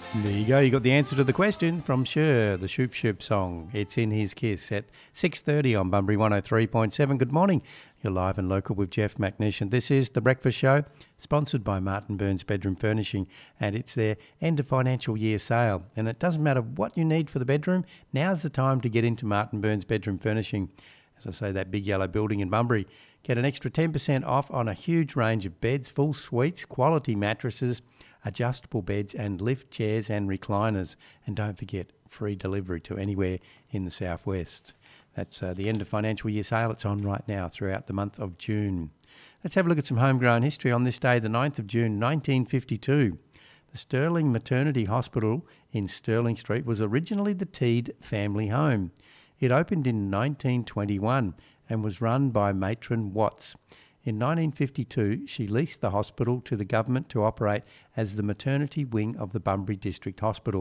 There you go. You got the answer to the question from Sher, the Shoop Shoop song. It's in his kiss at 6:30 on Bunbury 103.7. Good morning. You're live and local with Jeff McNish, and this is The Breakfast Show, sponsored by Martin Burns Bedroom Furnishing, and it's their end of financial year sale. And it doesn't matter what you need for the bedroom, now's the time to get into Martin Burns Bedroom Furnishing. As I say, that big yellow building in Bunbury. Get an extra 10% off on a huge range of beds, full suites, quality mattresses, adjustable beds and lift chairs and recliners. And don't forget, free delivery to anywhere in the southwest. That's the end of financial year sale. It's on right now throughout the month of June. Let's have a look at some homegrown history on this day, the 9th of June 1952. The Stirling Maternity Hospital in Stirling Street was originally the Teed family home. It opened in 1921 and was run by Matron Watts. In 1952, she leased the hospital to the government to operate as the maternity wing of the Bunbury District Hospital.